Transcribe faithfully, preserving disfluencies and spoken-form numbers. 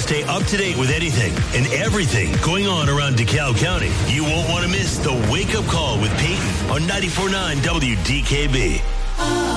Stay up to date with anything and everything going on around DeKalb County. You won't want to miss the Wake Up Call with Peyton on ninety-four point nine W D K B.